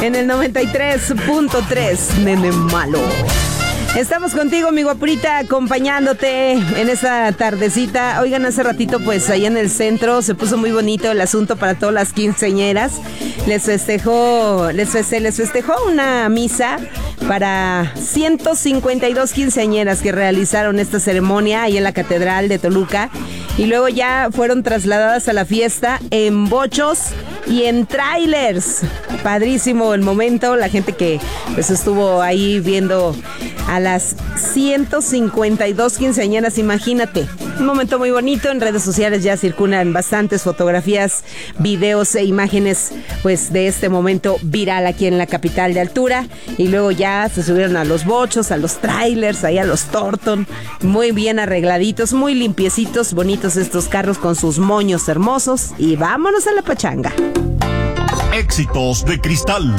en el 93.3, nene malo. Estamos contigo, mi guapurita, acompañándote en esta tardecita. Oigan, hace ratito, pues, ahí en el centro se puso muy bonito el asunto para todas las quinceañeras. Les festejó una misa para 152 quinceañeras que realizaron esta ceremonia ahí en la Catedral de Toluca. Y luego ya fueron trasladadas a la fiesta en bochos y en trailers. Padrísimo el momento, la gente que pues estuvo ahí viendo a las 152 quinceañeras, imagínate. Un momento muy bonito, en redes sociales ya circulan bastantes fotografías, videos e imágenes pues de este momento viral aquí en la capital de altura. Y luego ya se subieron a los bochos, a los trailers, ahí a los Torton, muy bien arregladitos, muy limpiecitos, bonitos estos carros con sus moños hermosos. Y vámonos a la pachanga. Éxitos de Cristal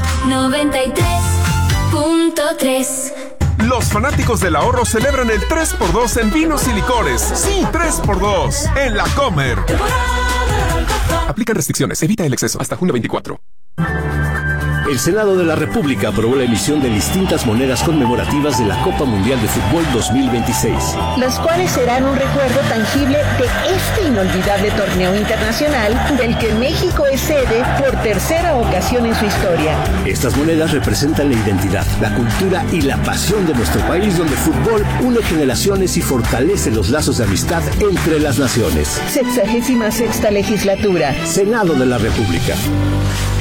93.3. Los fanáticos del ahorro celebran el 3x2 en vinos y licores. Sí, 3x2 en La Comer. Aplican restricciones, evita el exceso. Hasta junio 24. El Senado de la República aprobó la emisión de distintas monedas conmemorativas de la Copa Mundial de Fútbol 2026. Las cuales serán un recuerdo tangible de este inolvidable torneo internacional del que México es sede por tercera ocasión en su historia. Estas monedas representan la identidad, la cultura y la pasión de nuestro país, donde el fútbol une generaciones y fortalece los lazos de amistad entre las naciones. 66ª legislatura. Senado de la República.